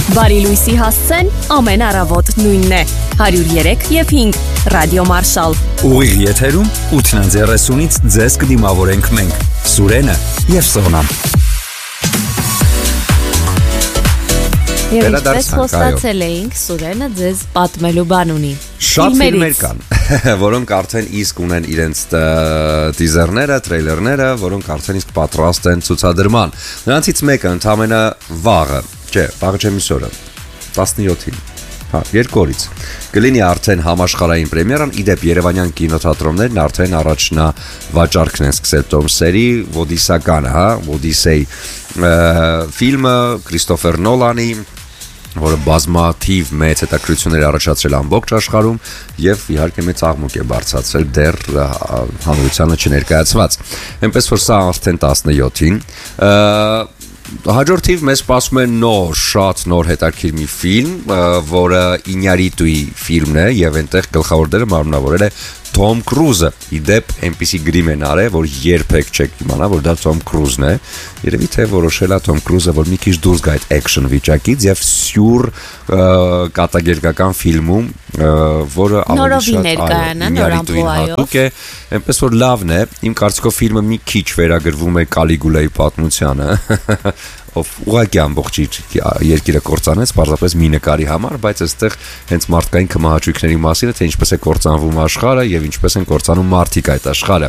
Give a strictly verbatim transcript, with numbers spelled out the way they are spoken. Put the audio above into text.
Բարի լույսի հասցեն ամեն առավոտ նույնն է, հարյուր երեք և հինգ, Ռադիո Մարշալ։ Ուղիղ եթերում ութն երեսունից ձեզ կդիմավորենք մենք, Սուրենը և Սոնան։ Եվ ինչպես խոստացել էինք, Սուրենը ձեզ պատմելու բան ունի։ Շատ ֆիլմեր կան, որոնք արդեն իսկ ունեն իրենց տիզերները, տրեյլերները, որոնք արդեն իսկ պատրաստ են ցուցադրման։ Նրանցից մեկը ընդամենը վաղը, չէ, վաղը չէ մյուսօրը, տասնյոթին, հա, երկու օրից կլինի արդեն համաշխարհային պրեմիերան, իդեպ երևանյան կինոթատրոններն արդեն առաջնավաճառքն են սկսել տոմսերի Ոդիսականը, հա, Ոդիսեյ ֆիլմը Քրիստոֆեր Նոլանի, որը բազմաթիվ մեծ հետաքրքրություններ առաջացրել ամբողջ աշխարհում եւ իհարկե մեծ աղմուկ է բարձրացրել դեռ հանրությանը չներկայացված։ Այնպես որ սա արդեն տասնյոթին հաջորդիվ մեզ սպասում է նոր, շատ նոր հետաքրքիր մի ֆիլմ, որը Ինյարիտուի ֆիլմն է եւ այնտեղ գլխավոր դերը մարմնավորել է Թոմ Կրուզը։ Իդեպ այնպիսի գրիմ են արել, որ երբեք չեք իմանա, որ դա Թոմ Կրուզն է։ Երևի թե որոշել է Թոմ Կրուզը, որ մի քիչ դուրս գա այդ էքշն վիճակից եւ սյուր կատակերգական ֆիլմում, որը ավելի շատ Ինյարիտուին հատուկ է, այնպես որ լավն է։ Իմ կարծիքով ֆիլմը մի քիչ վերագրվում է Կալիգուլայի պատմությանը, ով ուղղակի ամբողջ երկիրը կործանեց պարզապես մի նկարի համար, բայց այստեղ հենց մարդկային կմահաճույքների մասին է, թե ինչպես է կործանվում աշխարհը եւ ինչպես են կործանում մարդիկ այդ աշխարհը։